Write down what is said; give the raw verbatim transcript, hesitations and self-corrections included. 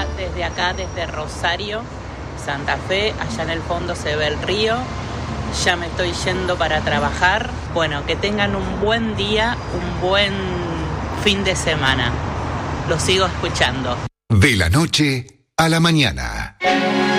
acá, desde acá, desde Rosario, Santa Fe. Allá en el fondo se ve el río. Ya me estoy yendo para trabajar. Bueno, que tengan un buen día, un buen fin de semana. Los sigo escuchando. De la noche a la mañana.